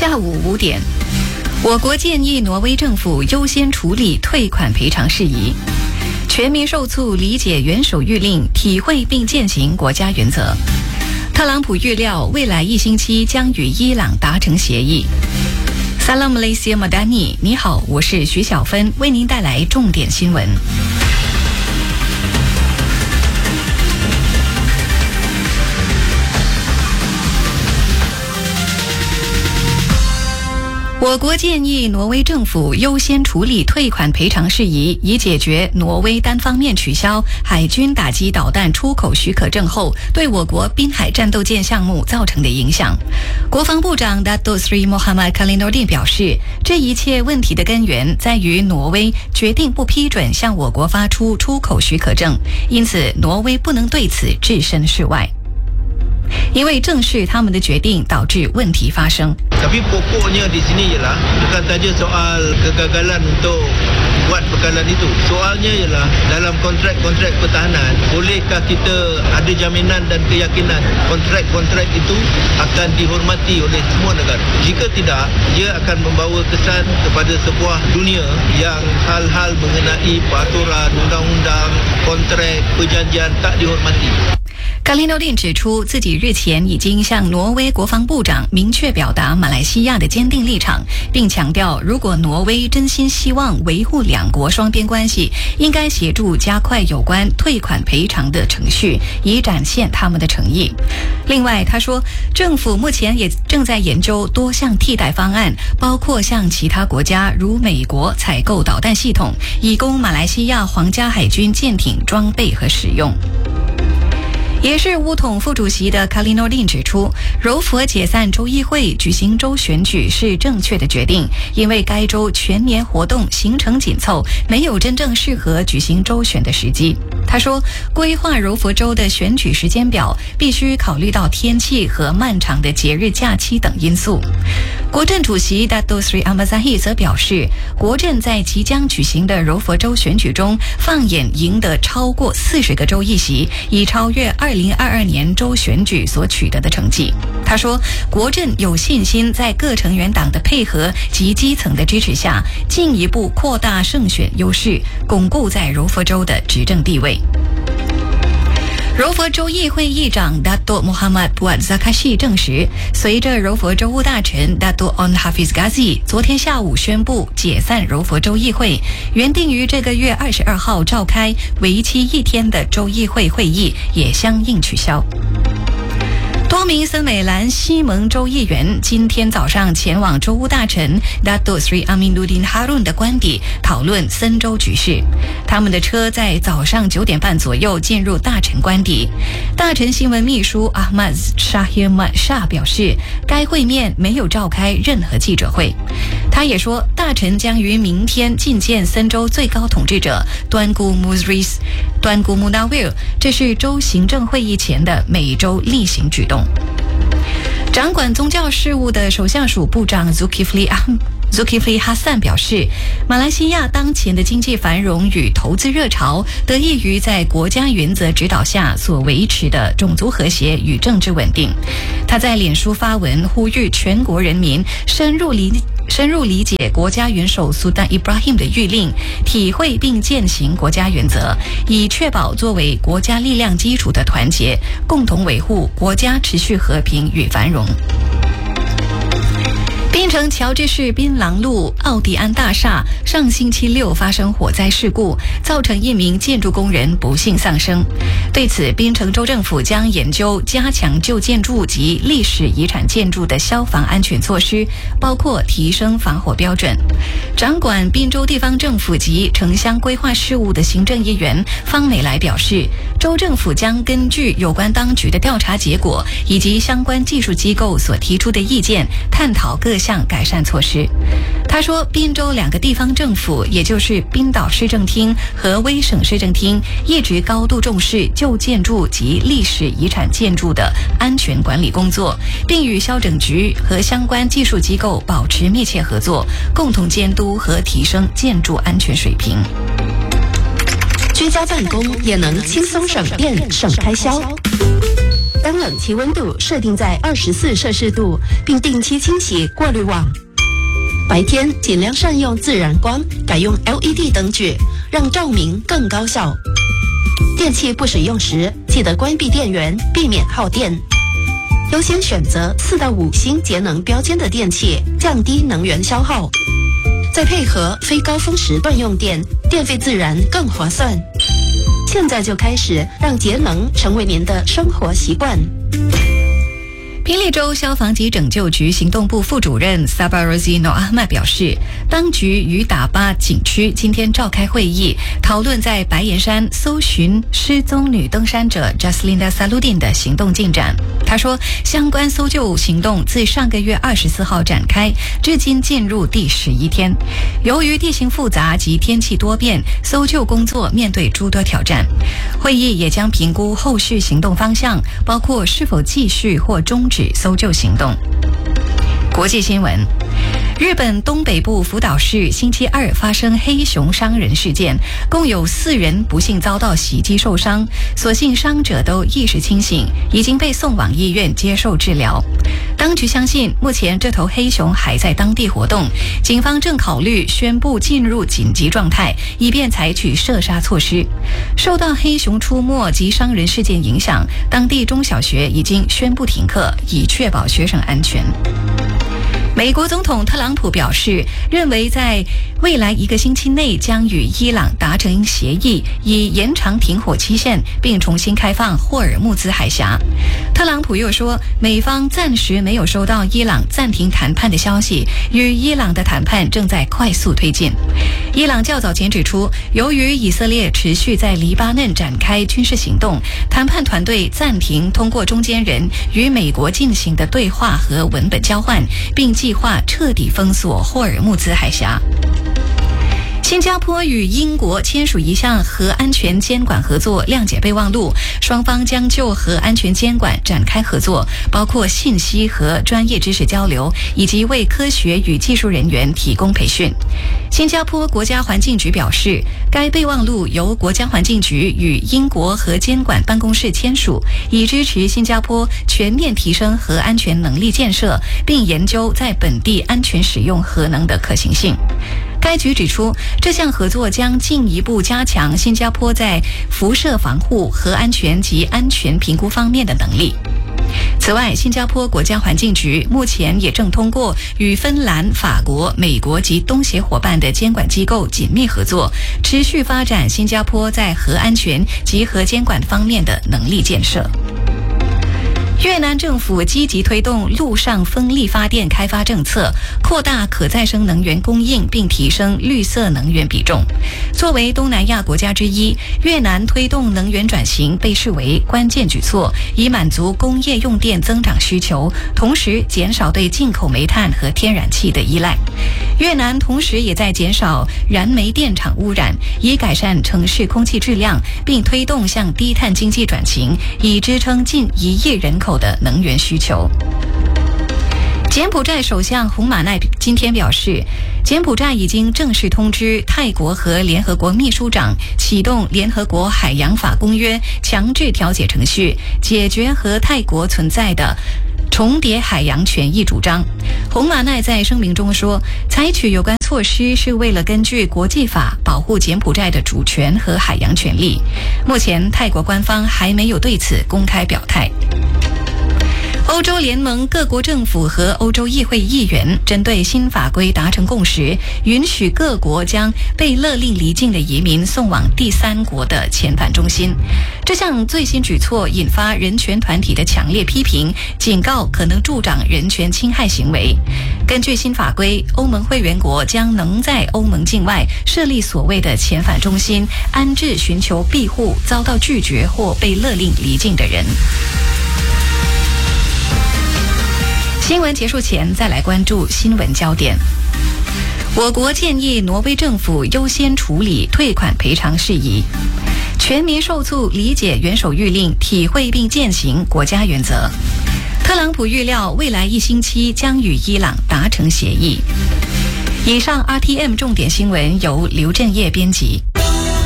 下午5点，我国建议挪威政府优先处理退款赔偿事宜，全民受促理解元首谕令，体会并践行国家原则。特朗普预料未来1星期将与伊朗达成协议。Salam Malaysia Madani， 你好，我是徐小芬，为您带来重点新闻。我国建议挪威政府优先处理退款赔偿事宜，以解决挪威单方面取消海军打击导弹出口许可证后对我国滨海战斗舰项目造成的影响。国防部长 Datuk Seri Mohamad Kalinuddin 表示，这一切问题的根源在于挪威决定不批准向我国发出出口许可证，因此挪威不能对此置身事外。因为正是他们的决定导致问题发生。 Tapi pokoknya di sini ialah bukan saja soal kegagalan untuk buat bekalan itu. Soalnya ialah dalam kontrak-kontrak pertahanan, bolehkah kita ada jaminan dan keyakinan kontrak-kontrak itu akan dihormati oleh semua negara. Jika tidak, ia akan membawa kesan kepada sebuah dunia yang hal-hal mengenai peraturan, undang-undang, kontrak, perjanjian tak dihormati。 卡利诺丁指出，自己日前已经向挪威国防部长明确表达马来西亚的坚定立场，并强调，如果挪威真心希望维护两国双边关系，应该协助加快有关退款赔偿的程序，以展现他们的诚意。另外，他说，政府目前也正在研究多项替代方案，包括向其他国家如美国采购导弹系统，以供马来西亚皇家海军舰艇装备和使用。也是巫统副主席的卡利诺丁指出，柔佛解散州议会举行州选举是正确的决定，因为该州全年活动行程紧凑，没有真正适合举行州选的时机。他说，规划柔佛州的选举时间表必须考虑到天气和漫长的节日假期等因素。国阵主席 Datuk Seri Ahmad Zahid 则表示，国阵在即将举行的柔佛州选举中放眼赢得超过40个州议席，已超越2022年州选举所取得的成绩。他说，国阵有信心在各成员党的配合及基层的支持下，进一步扩大胜选优势，巩固在柔佛州的执政地位。柔佛州议会议长 Datuk Muhammad Puat Zakashi 证实，随着柔佛州务大臣 Datuk On Hafiz Ghazi 昨天下午宣布解散柔佛州议会，原定于这个月22号召开为期1天的州议会会议也相应取消。多名森美兰西蒙州议员今天早上前往州务大臣 Datuk Seri Aminuddin Harun 的官邸讨论森州局势。他们的车在早上9点半左右进入大臣官邸。大臣新闻秘书 Ahmad Shahir Mat Shah 表示，该会面没有召开任何记者会。他也说，大臣将于明天觐见森州最高统治者端姑 Munawir， 这是州行政会议前的每周例行举动。掌管宗教事务的首相署部长 Zulkifli Hasan 表示，马来西亚当前的经济繁荣与投资热潮得益于在国家原则指导下所维持的种族和谐与政治稳定。他在脸书发文呼吁全国人民深入理解国家元首苏丹伊布拉欣的谕令，体会并践行国家原则，以确保作为国家力量基础的团结，共同维护国家持续和平与繁荣。槟城乔治市槟榔路奥迪安大厦上星期六发生火灾事故，造成1名建筑工人不幸丧生。对此，槟城州政府将研究加强旧建筑及历史遗产建筑的消防安全措施，包括提升防火标准。掌管槟州地方政府及城乡规划事务的行政议员方美来表示，州政府将根据有关当局的调查结果以及相关技术机构所提出的意见，探讨各项改善措施。他说，槟州2个地方政府，也就是槟岛市政厅和威省市政厅，一直高度重视旧建筑及历史遗产建筑的安全管理工作，并与消整局和相关技术机构保持密切合作，共同监督和提升建筑安全水平。 居家办公也能轻松省电省开销。 将冷气温度设定在24摄氏度，并定期清洗过滤网。白天尽量善用自然光，改用 LED 灯具，让照明更高效。电器不使用时，记得关闭电源，避免耗电。优先选择4到5星节能标签的电器，降低能源消耗。再配合非高峰时段用电，电费自然更划算。现在就开始让节能成为您的生活习惯。 霹雳州消防及拯救局行动部副主任 Sabah Rosino Ahmad 表示，当局与打巴景区今天召开会议，讨论在白岩山搜寻失踪女登山者 Jaslinda Saludin 的行动进展。他说，相关搜救行动自上个月24号展开，至今进入第11天。由于地形复杂及天气多变，搜救工作面对诸多挑战。会议也将评估后续行动方向，包括是否继续或终止搜救行动。国际新闻，日本东北部福岛市星期二发生黑熊伤人事件，共有4人不幸遭到袭击受伤，所幸伤者都意识清醒，已经被送往医院接受治疗。当局相信，目前这头黑熊还在当地活动，警方正考虑宣布进入紧急状态，以便采取射杀措施。受到黑熊出没及伤人事件影响，当地中小学已经宣布停课，以确保学生安全。美国总统特朗普表示，认为在未来1个星期内将与伊朗达成协议，以延长停火期限，并重新开放霍尔木兹海峡。特朗普又说，美方暂时没有收到伊朗暂停谈判的消息，与伊朗的谈判正在快速推进。伊朗较早前指出，由于以色列持续在黎巴嫩展开军事行动，谈判团队暂停通过中间人与美国进行的对话和文本交换，并计划彻底封锁霍尔木兹海峡。新加坡与英国签署一项核安全监管合作谅解备忘录，双方将就核安全监管展开合作，包括信息和专业知识交流，以及为科学与技术人员提供培训。新加坡国家环境局表示，该备忘录由国家环境局与英国核监管办公室签署，以支持新加坡全面提升核安全能力建设，并研究在本地安全使用核能的可行性。该局指出，这项合作将进一步加强新加坡在辐射防护、核安全及安全评估方面的能力。此外，新加坡国家环境局目前也正通过与芬兰、法国、美国及东协伙伴的监管机构紧密合作，持续发展新加坡在核安全及核监管方面的能力建设。越南政府积极推动陆上风力发电开发政策，扩大可再生能源供应，并提升绿色能源比重。作为东南亚国家之一，越南推动能源转型被视为关键举措，以满足工业用电增长需求，同时减少对进口煤炭和天然气的依赖。越南同时也在减少燃煤电厂污染，以改善城市空气质量，并推动向低碳经济转型，以支撑近1亿人口的能源需求。柬埔寨首相洪马奈今天表示，柬埔寨已经正式通知泰国和联合国秘书长启动联合国海洋法公约强制调解程序，解决和泰国存在的重叠海洋权益主张。洪马奈在声明中说，采取有关措施是为了根据国际法保护柬埔寨的主权和海洋权利。目前泰国官方还没有对此公开表态。欧洲联盟各国政府和欧洲议会议员针对新法规达成共识，允许各国将被勒令离境的移民送往第三国的遣返中心。这项最新举措引发人权团体的强烈批评，警告可能助长人权侵害行为。根据新法规，欧盟会员国将能在欧盟境外设立所谓的遣返中心，安置寻求庇护、遭到拒绝或被勒令离境的人。新闻结束前，再来关注新闻焦点。我国建议挪威政府优先处理退款赔偿事宜，全民受促理解元首谕令，体会并践行国家原则。特朗普预料未来1星期将与伊朗达成协议。以上 RTM 重点新闻由刘振业编辑。